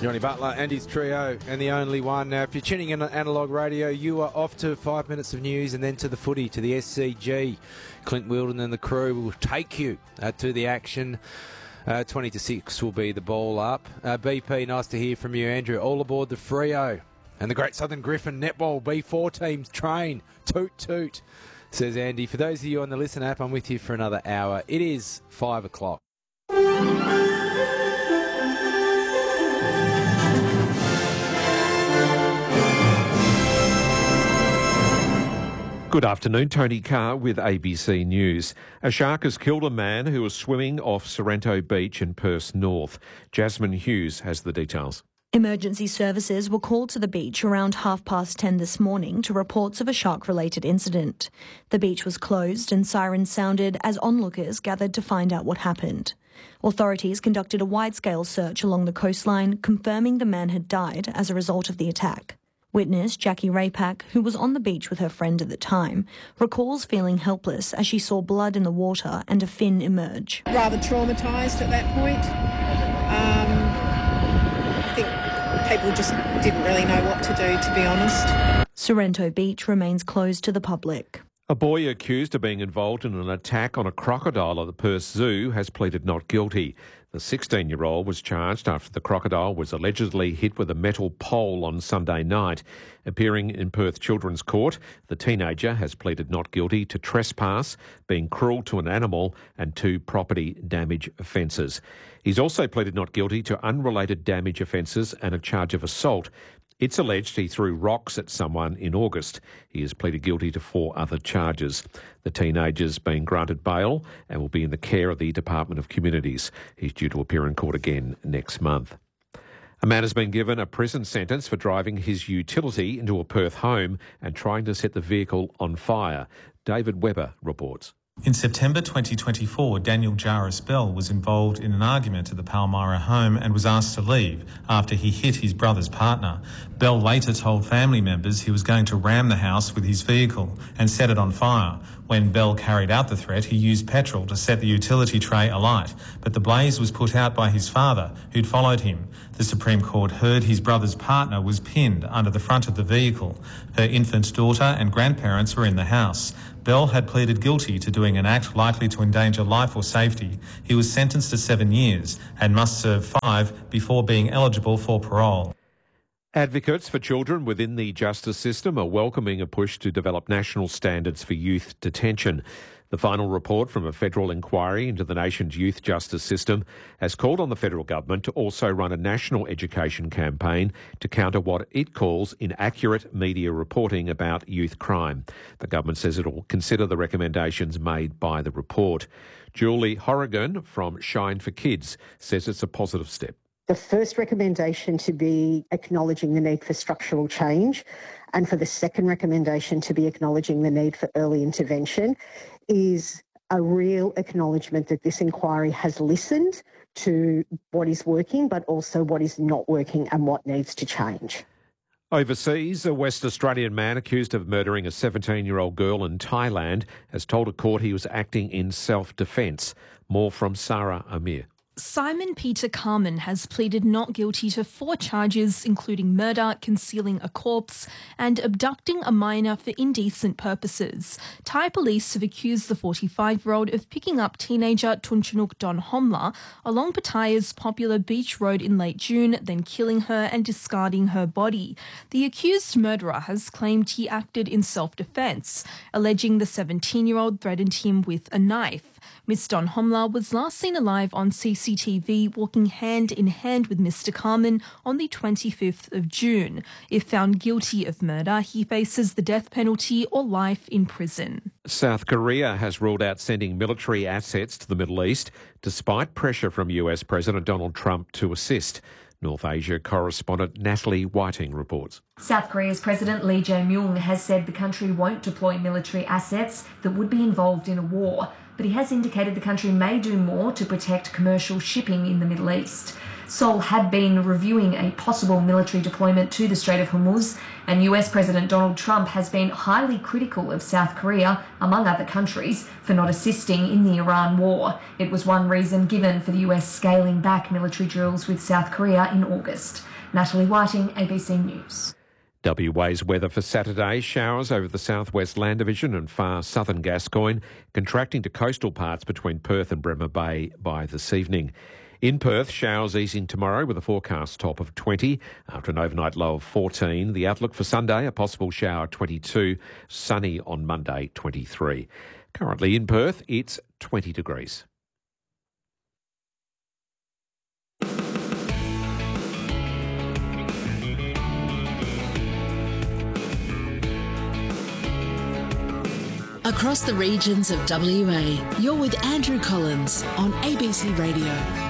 Johnny Butler, Andy's trio, and the only one. Now, if you're tuning in on Analog Radio, you are off to 5 minutes of news and then to the footy, to the SCG. Clint Wilden and the crew will take you to the action. 20-6 will be the ball up. BP, nice to hear from you, Andrew. All aboard the Freo. And the Great Southern Griffin Netball B4 teams train. Toot, toot, says Andy. For those of you on the Listen app, I'm with you for another hour. It is 5 o'clock. Good afternoon, Tony Carr with ABC News. A shark has killed a man who was swimming off Sorrento Beach in Perth North. Jasmine Hughes has the details. Emergency services were called to the beach around 10:30 this morning to reports of a shark-related incident. The beach was closed and sirens sounded as onlookers gathered to find out what happened. Authorities conducted a wide-scale search along the coastline, confirming the man had died as a result of the attack. Witness Jackie Raypack, who was on the beach with her friend at the time, recalls feeling helpless as she saw blood in the water and a fin emerge. Rather traumatised at that point. I think people just didn't really know what to do, to be honest. Sorrento Beach remains closed to the public. A boy accused of being involved in an attack on a crocodile at the Perth Zoo has pleaded not guilty. The 16-year-old was charged after the crocodile was allegedly hit with a metal pole on Sunday night. Appearing in Perth Children's Court, the teenager has pleaded not guilty to trespass, being cruel to an animal, and 2 property damage offences. He's also pleaded not guilty to unrelated damage offences and a charge of assault. It's alleged he threw rocks at someone in August. He has pleaded guilty to 4 other charges. The teenager's been granted bail and will be in the care of the Department of Communities. He's due to appear in court again next month. A man has been given a prison sentence for driving his utility into a Perth home and trying to set the vehicle on fire. David Webber reports. In September 2024, Daniel Jarvis Bell was involved in an argument at the Palmyra home and was asked to leave after he hit his brother's partner. Bell later told family members he was going to ram the house with his vehicle and set it on fire. When Bell carried out the threat, he used petrol to set the utility tray alight, but the blaze was put out by his father, who'd followed him. The Supreme Court heard his brother's partner was pinned under the front of the vehicle. Her infant daughter and grandparents were in the house. Bell had pleaded guilty to doing an act likely to endanger life or safety. He was sentenced to 7 years and must serve 5 before being eligible for parole. Advocates for children within the justice system are welcoming a push to develop national standards for youth detention. The final report from a federal inquiry into the nation's youth justice system has called on the federal government to also run a national education campaign to counter what it calls inaccurate media reporting about youth crime. The government says it will consider the recommendations made by the report. Julie Horrigan from Shine for Kids says it's a positive step. The first recommendation to be acknowledging the need for structural change, and for the second recommendation to be acknowledging the need for early intervention, is a real acknowledgement that this inquiry has listened to what is working, but also what is not working and what needs to change. Overseas, a West Australian man accused of murdering a 17-year-old girl in Thailand has told a court he was acting in self-defence. More from Sarah Amir. Simon Peter Carman has pleaded not guilty to 4 charges, including murder, concealing a corpse, and abducting a minor for indecent purposes. Thai police have accused the 45-year-old of picking up teenager Tunchanuk Don Homla along Pattaya's popular beach road in late June, then killing her and discarding her body. The accused murderer has claimed he acted in self-defence, alleging the 17-year-old threatened him with a knife. Miss Don Homla was last seen alive on CCTV walking hand in hand with Mr. Carman on the 25th of June. If found guilty of murder, he faces the death penalty or life in prison. South Korea has ruled out sending military assets to the Middle East, despite pressure from US President Donald Trump to assist. North Asia correspondent Natalie Whiting reports. South Korea's President Lee Jae-myung has said the country won't deploy military assets that would be involved in a war, but he has indicated the country may do more to protect commercial shipping in the Middle East. Seoul had been reviewing a possible military deployment to the Strait of Hormuz, and US President Donald Trump has been highly critical of South Korea, among other countries, for not assisting in the Iran war. It was one reason given for the US scaling back military drills with South Korea in August. Natalie Whiting, ABC News. WA's weather for Saturday: showers over the southwest Land Division and far southern Gascoyne, contracting to coastal parts between Perth and Bremer Bay by this evening. In Perth, showers easing tomorrow with a forecast top of 20 after an overnight low of 14. The outlook for Sunday: a possible shower 22, sunny on Monday 23. Currently in Perth, it's 20 degrees. Across the regions of WA, you're with Andrew Collins on ABC Radio.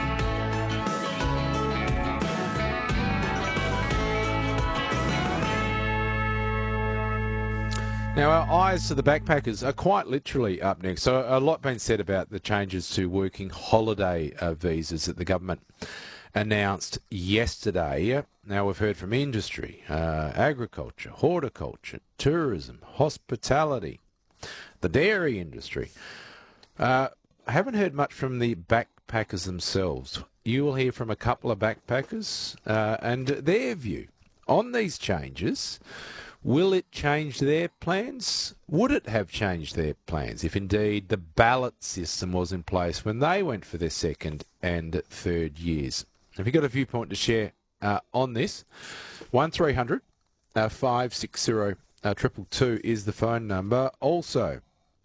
Now, our eyes to the backpackers are quite literally up next. So a lot been said about the changes to working holiday visas that the government announced yesterday. Now, we've heard from industry, agriculture, horticulture, tourism, hospitality, the dairy industry. I haven't heard much from the backpackers themselves. You will hear from a couple of backpackers and their view on these changes. Will it change their plans? Would it have changed their plans if indeed the ballot system was in place when they went for their second and third years? Have you got a viewpoint to share on this? 1300 560 222 is the phone number. Also,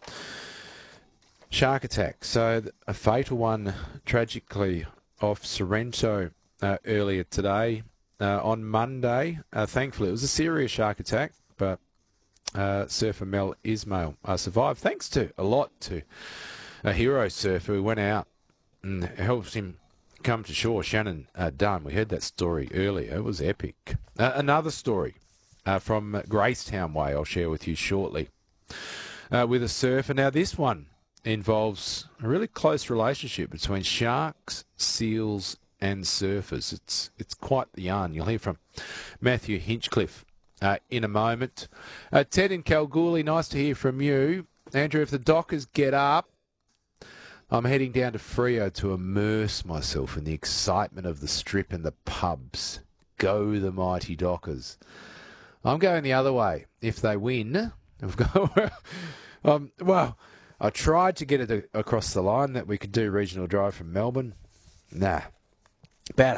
shark attack. So a fatal one tragically off Sorrento earlier today. On Monday, thankfully, it was a serious shark attack, but surfer Mel Ismail survived thanks to a hero surfer who went out and helped him come to shore, Shannon Dunn. We heard that story earlier. It was epic. Another story from Gracetown Way I'll share with you shortly with a surfer. Now, this one involves a really close relationship between sharks, seals and surfers. It's quite the yarn. You'll hear from Matthew Hinchcliffe in a moment. Ted in Kalgoorlie, nice to hear from you. Andrew, if the Dockers get up, I'm heading down to Freo to immerse myself in the excitement of the strip and the pubs. Go the mighty Dockers. I'm going the other way. If they win, well, I tried to get it across the line that we could do regional drive from Melbourne. Nah. About